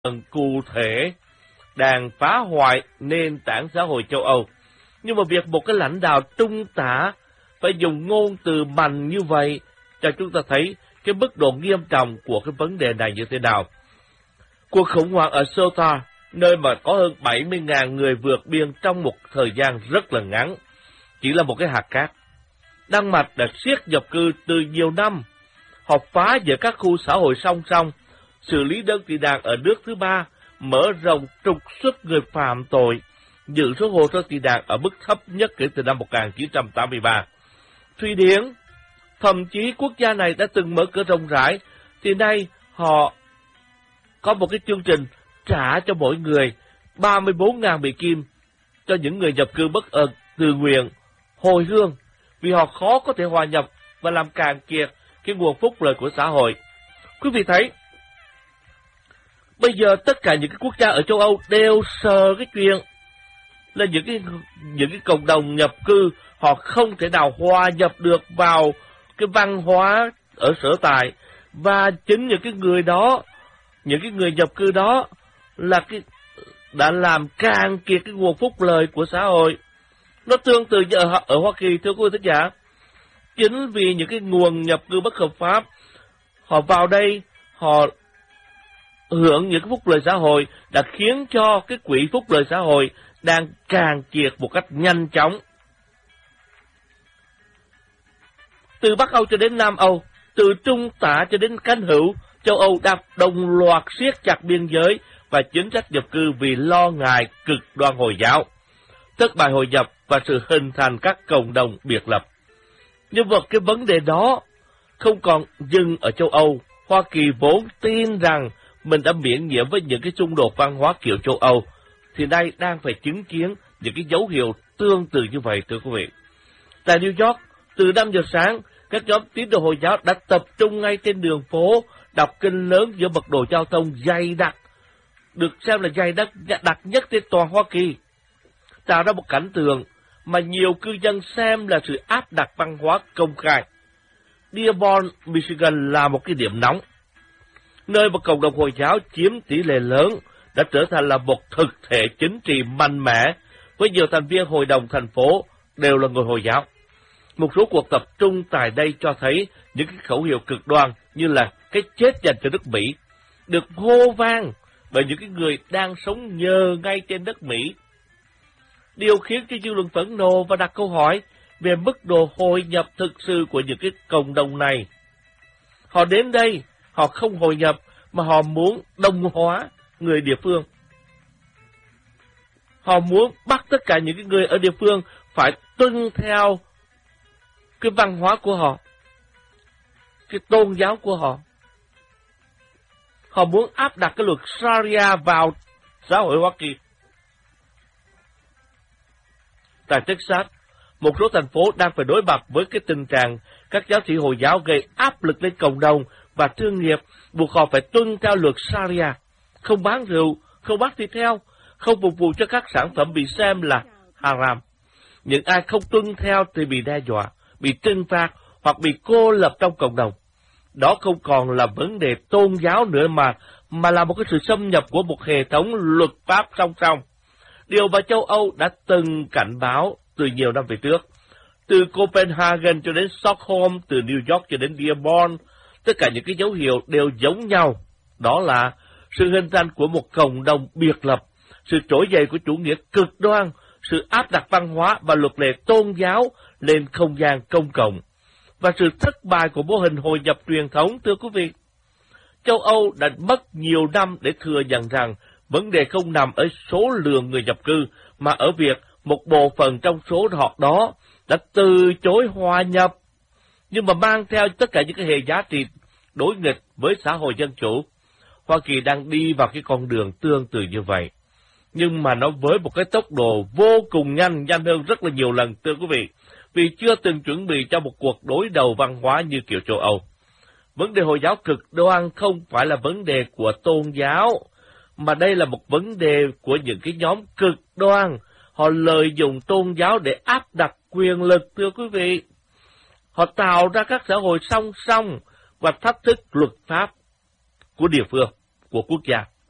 cụ thể đang phá hoại nền tảng xã hội châu Âu. Nhưng mà việc một cái lãnh đạo trung tả phải dùng ngôn từ mạnh như vậy cho chúng ta thấy cái mức độ nghiêm trọng của cái vấn đề này như thế nào. Cuộc khủng hoảng ở Ceuta, nơi mà có hơn 70.000 người vượt biên trong một thời gian rất là ngắn, chỉ là một cái hạt cát. Đan Mạch đã siết nhập cư từ nhiều năm. Họ phá giữa các khu xã hội song song, xử lý đơn tị nạn ở nước thứ ba, mở rộng trục xuất người phạm tội, giữ số hồ sơ tị nạn ở mức thấp nhất kể từ năm 1983. Thụy Điển, thậm chí quốc gia này đã từng mở cửa rộng rãi, thì nay họ có một cái chương trình trả cho mỗi người 34.000 Mỹ Kim cho những người nhập cư bất ưng tự nguyện hồi hương, vì họ khó có thể hòa nhập và làm cạn kiệt cái nguồn phúc lợi của xã hội. Quý vị thấy, bây giờ tất cả những cái quốc gia ở châu Âu đều sợ cái chuyện là những cái cộng đồng nhập cư họ không thể nào hòa nhập được vào cái văn hóa ở sở tại, và chính những cái người đó, những cái người nhập cư đó là đã làm cạn kiệt cái nguồn phúc lợi của xã hội. Nó tương tự như ở Hoa Kỳ, thưa quý vị thính giả. Chính vì những cái nguồn nhập cư bất hợp pháp, họ vào đây, họ hưởng những cái phúc lợi xã hội đã khiến cho cái quỹ phúc lợi xã hội đang cạn kiệt một cách nhanh chóng. Từ Bắc Âu cho đến Nam Âu, từ Trung tả cho đến cánh hữu, châu Âu đang đồng loạt siết chặt biên giới và chính sách nhập cư vì lo ngại cực đoan Hồi giáo, thất bại hội nhập và sự hình thành các cộng đồng biệt lập. Nhưng mà cái vấn đề đó không còn dừng ở châu Âu. Hoa Kỳ vốn tin rằng mình đã miễn nhiễm với những cái xung đột văn hóa kiểu châu Âu, thì nay đang phải chứng kiến những cái dấu hiệu tương tự như vậy, thưa quý vị. Tại New York, từ 5 giờ sáng, các nhóm tín đồ Hồi giáo đã tập trung ngay trên đường phố, đọc kinh lớn giữa mật độ giao thông dày đặc, được xem là dày đặc nhất trên toàn Hoa Kỳ, tạo ra một cảnh tượng mà nhiều cư dân xem là sự áp đặt văn hóa công khai. Dearborn, Michigan là một cái điểm nóng, nơi mà cộng đồng Hồi giáo chiếm tỷ lệ lớn, đã trở thành là một thực thể chính trị mạnh mẽ, với nhiều thành viên hội đồng thành phố đều là người Hồi giáo. Một số cuộc tập trung tại đây cho thấy những cái khẩu hiệu cực đoan như là cái chết dành cho nước Mỹ, được hô vang bởi những cái người đang sống nhờ ngay trên đất Mỹ. Điều khiến cho dư luận phẫn nộ và đặt câu hỏi về mức độ hội nhập thực sự của những cái cộng đồng này. Họ đến đây, họ không hội nhập, mà họ muốn đồng hóa người địa phương. Họ muốn bắt tất cả những cái người ở địa phương phải tuân theo cái văn hóa của họ, cái tôn giáo của họ. Họ muốn áp đặt cái luật Sharia vào xã hội Hoa Kỳ. Tại Texas, một số thành phố đang phải đối mặt với cái tình trạng các giáo sĩ Hồi giáo gây áp lực lên cộng đồng và thương nghiệp, buộc họ phải tuân theo luật Sharia, không bán rượu, không bắt thịt heo, không phục vụ cho các sản phẩm bị xem là haram. Những ai không tuân theo thì bị đe dọa, bị trừng phạt hoặc bị cô lập trong cộng đồng. Đó không còn là vấn đề tôn giáo nữa mà là một cái sự xâm nhập của một hệ thống luật pháp song song. Điều mà châu Âu đã từng cảnh báo từ nhiều năm về trước. Từ Copenhagen cho đến Stockholm, từ New York cho đến Dearborn, tất cả những cái dấu hiệu đều giống nhau. Đó là sự hình thành của một cộng đồng biệt lập, sự trỗi dậy của chủ nghĩa cực đoan, sự áp đặt văn hóa và luật lệ tôn giáo lên không gian công cộng, và sự thất bại của mô hình hội nhập truyền thống, thưa quý vị. Châu Âu đã mất nhiều năm để thừa nhận rằng vấn đề không nằm ở số lượng người nhập cư, mà ở việc một bộ phận trong số họ đó đã từ chối hòa nhập, nhưng mà mang theo tất cả những cái hệ giá trị đối nghịch với xã hội dân chủ. Hoa Kỳ đang đi vào cái con đường tương tự như vậy, nhưng mà nó với một cái tốc độ vô cùng nhanh hơn rất là nhiều lần, thưa quý vị, vì chưa từng chuẩn bị cho một cuộc đối đầu văn hóa như kiểu châu Âu. Vấn đề Hồi giáo cực đoan không phải là vấn đề của tôn giáo, mà đây là một vấn đề của những cái nhóm cực đoan. Họ lợi dụng tôn giáo để áp đặt quyền lực, thưa quý vị. Họ tạo ra các xã hội song song và thách thức luật pháp của địa phương, của quốc gia.